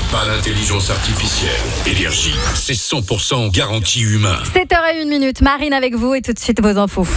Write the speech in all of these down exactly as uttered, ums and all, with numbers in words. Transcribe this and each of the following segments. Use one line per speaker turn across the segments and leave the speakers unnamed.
Pas d'intelligence artificielle. Énergie, c'est cent pour cent garantie humain.
sept heures zéro une minute, Marine avec vous et tout de suite vos infos.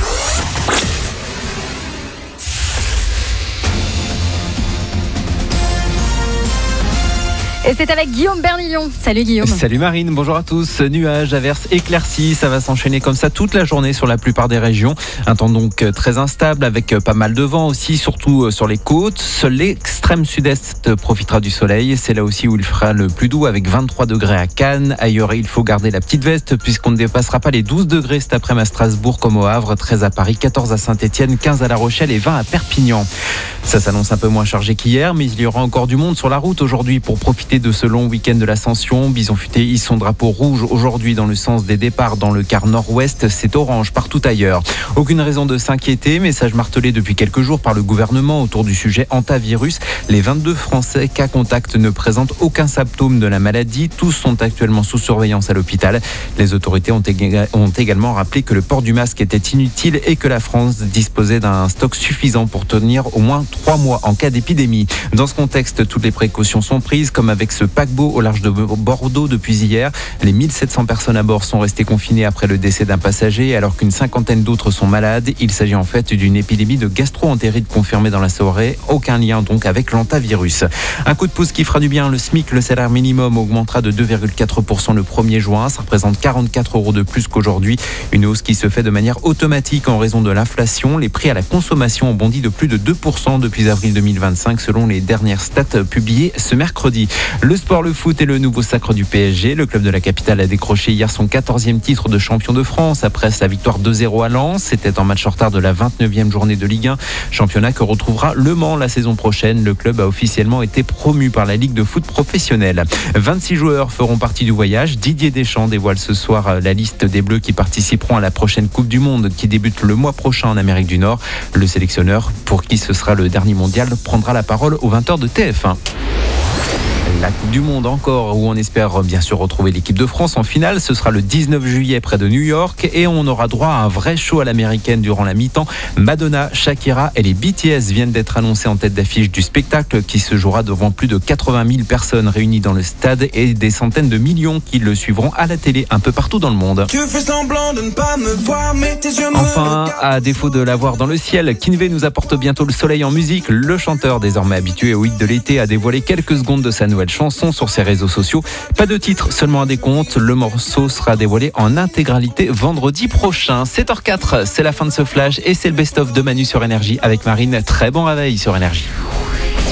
Et c'est avec Guillaume Bernillon. Salut Guillaume.
Salut Marine, bonjour à tous. Nuages, averses, éclaircies, ça va s'enchaîner comme ça toute la journée sur la plupart des régions. Un temps donc très instable avec pas mal de vent aussi, surtout sur les côtes. Seul l'extrême sud-est profitera du soleil. C'est là aussi où il fera le plus doux avec vingt-trois degrés à Cannes. Ailleurs, il faut garder la petite veste puisqu'on ne dépassera pas les douze degrés cet après-midi à Strasbourg comme au Havre, treize à Paris, quatorze à Saint-Etienne, quinze à La Rochelle et vingt à Perpignan. Ça s'annonce un peu moins chargé qu'hier, mais il y aura encore du monde sur la route aujourd'hui pour profiter de ce long week-end de l'Ascension. Bison Futé hisse son drapeau rouge aujourd'hui dans le sens des départs dans le quart nord-ouest. C'est orange partout ailleurs. Aucune raison de s'inquiéter. Message martelé depuis quelques jours par le gouvernement autour du sujet hantavirus. Les vingt-deux Français cas contact ne présentent aucun symptôme de la maladie. Tous sont actuellement sous surveillance à l'hôpital. Les autorités ont, ég- ont également rappelé que le port du masque était inutile et que la France disposait d'un stock suffisant pour tenir au moins trois mois en cas d'épidémie. Dans ce contexte, toutes les précautions sont prises, comme avec ce paquebot au large de Bordeaux depuis hier. Les mille sept cents personnes à bord sont restées confinées après le décès d'un passager, alors qu'une cinquantaine d'autres sont malades. Il s'agit en fait d'une épidémie de gastro-entérite confirmée dans la soirée. Aucun lien donc avec l'hantavirus. Un coup de pouce qui fera du bien. Le SMIC, le salaire minimum, augmentera de deux virgule quatre pour cent le premier juin. Ça représente quarante-quatre euros de plus qu'aujourd'hui. Une hausse qui se fait de manière automatique en raison de l'inflation. Les prix à la consommation ont bondi de plus de deux pour cent depuis avril deux mille vingt-cinq selon les dernières stats publiées ce mercredi. Le sport, le foot est le nouveau sacre du P S G. Le club de la capitale a décroché hier son quatorzième titre de champion de France après sa victoire deux zéro à Lens. C'était en match en retard de la vingt-neuvième journée de Ligue un. Championnat que retrouvera Le Mans la saison prochaine. Le club a officiellement été promu par la Ligue de foot professionnelle. vingt-six joueurs feront partie du voyage. Didier Deschamps dévoile ce soir la liste des Bleus qui participeront à la prochaine Coupe du Monde qui débute le mois prochain en Amérique du Nord. Le sélectionneur, pour qui ce sera le dernier mondial, prendra la parole aux vingt heures de T F un. La Coupe du Monde encore, où on espère bien sûr retrouver l'équipe de France en finale. Ce sera le dix-neuf juillet près de New York et on aura droit à un vrai show à l'américaine durant la mi-temps. Madonna, Shakira et les B T S viennent d'être annoncés en tête d'affiche du spectacle qui se jouera devant plus de quatre-vingt mille personnes réunies dans le stade et des centaines de millions qui le suivront à la télé un peu partout dans le monde.
Tu fais semblant de ne pas me voir, mais tes yeux me
Enfin, à défaut de l'avoir dans le ciel, Kinvey nous apporte bientôt le soleil en musique. Le chanteur, désormais habitué au hit de l'été, a dévoilé quelques secondes de sa nouvelle chanson sur ses réseaux sociaux. Pas de titre, seulement un décompte. Le morceau sera dévoilé en intégralité vendredi prochain. sept heures quatre, c'est la fin de ce flash et c'est le best-of de Manu sur Énergie avec Marine. Très bon réveil sur Énergie.